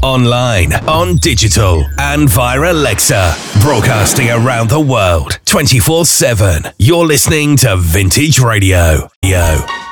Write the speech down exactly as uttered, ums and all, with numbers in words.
online, on digital, and via Alexa. Broadcasting around the world, twenty-four seven. You're listening to Vintage Radio. Yo.